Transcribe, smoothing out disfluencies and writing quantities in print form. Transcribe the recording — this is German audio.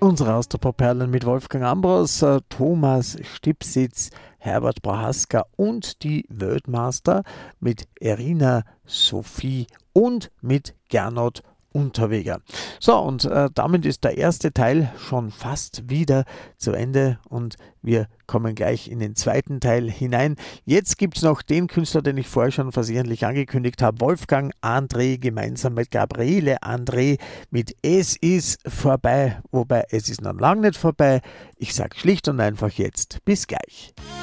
Unsere Austropop-Perlen mit Wolfgang Ambros, Thomas Stipsitz, Herbert Prohaska und die Worldmaster mit Irina Sophie und mit Gernot Unterweger. So, und damit ist der erste Teil schon fast wieder zu Ende und wir kommen gleich in den zweiten Teil hinein. Jetzt gibt es noch den Künstler, den ich vorher schon versehentlich angekündigt habe, Wolfgang André gemeinsam mit Gabriele André mit Es ist vorbei, wobei es ist noch lange nicht vorbei. Ich sage schlicht und einfach jetzt bis gleich.